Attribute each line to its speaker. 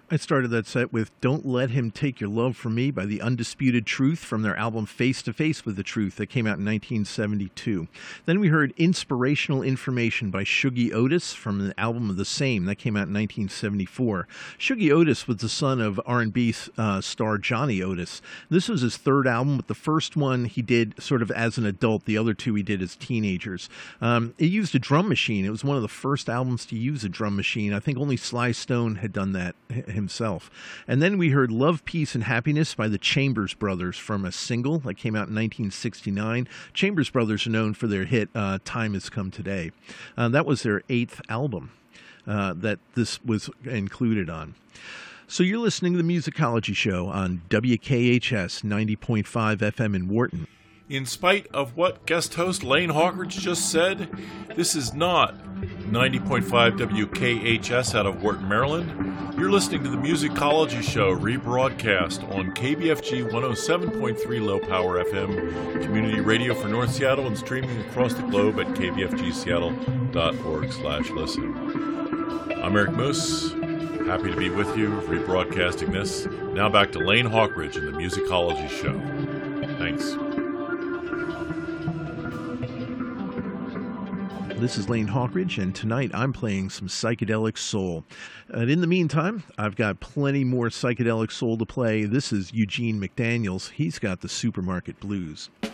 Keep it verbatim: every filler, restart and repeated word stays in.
Speaker 1: I started that set with Don't Let Him Take Your Love From Me by The Undisputed Truth from their album Face to Face with the Truth that came out in nineteen seventy-two. Then we heard Inspirational Information by Shuggie Otis from the album of the same that came out in nineteen seventy-four. Shuggie Otis was the son of R and B uh, star Johnny Otis. This was his third album, but the first one he did sort of as an adult. The other two he did as teenagers. Um, it used a drum machine. It was one of the first albums to use a drum machine. I think only Sly Stone had done that himself. And then we heard Love, Peace, and Happiness by the Chambers Brothers from a single that came out in nineteen sixty-nine. Chambers Brothers are known for their hit uh, Time Has Come Today. Uh, that was their eighth album uh, that this was included on. So you're listening to the Musicology Show on W K H S ninety point five F M in Wharton.
Speaker 2: In spite of what guest host Lane Hawkridge just said, this is not ninety point five W K H S out of Wharton, Maryland. You're listening to the Musicology Show, rebroadcast on K B F G one oh seven point three Low Power F M, community radio for North Seattle, and streaming across the globe at k b f g seattle dot org slash listen. I'm Eric Moose. Happy to be with you, rebroadcasting this. Now back to Lane Hawkridge and the Musicology Show. Thanks.
Speaker 1: This is Lane Hawkridge, and tonight I'm playing some psychedelic soul. And in the meantime, I've got plenty more psychedelic soul to play. This is Eugene McDaniels. He's got the Supermarket Blues.